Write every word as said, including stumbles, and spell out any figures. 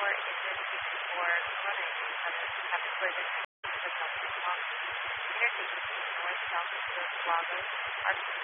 more emergency for coronavirus happened for the next Intertaking North South Coast Lagos are